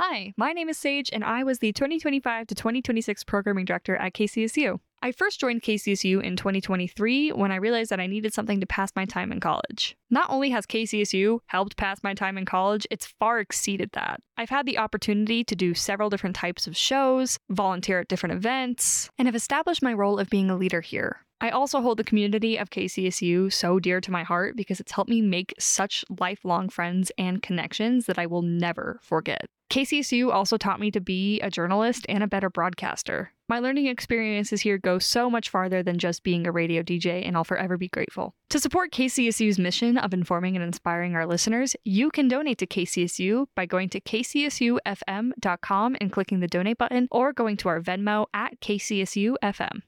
Hi, my name is Sage, and I was the 2025 to 2026 programming director at KCSU. I first joined KCSU in 2023 when I realized that I needed something to pass my time in college. Not only has KCSU helped pass my time in college, it's far exceeded that. I've had the opportunity to do several different types of shows, volunteer at different events, and have established my role of being a leader here. I also hold the community of KCSU so dear to my heart because it's helped me make such lifelong friends and connections that I will never forget. KCSU also taught me to be a journalist and a better broadcaster. My learning experiences here go so much farther than just being a radio DJ, and I'll forever be grateful. To support KCSU's mission of informing and inspiring our listeners, you can donate to KCSU by going to kcsufm.com and clicking the donate button, or going to our Venmo at KCSUFM.